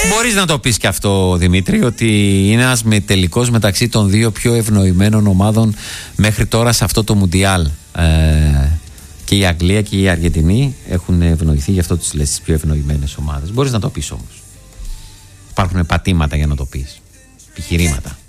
Μπορείς να το πεις και αυτό, Δημήτρη, ότι είναι ένας τελικός μεταξύ των δύο πιο ευνοημένων ομάδων μέχρι τώρα σε αυτό το Μουντιάλ. Και η Αγγλία και η Αργεντινή έχουν ευνοηθεί, γι' αυτό τις λες τις πιο ευνοημένες ομάδες. Μπορείς να το πεις όμως. Υπάρχουν πατήματα για να το πεις. Επιχειρήματα.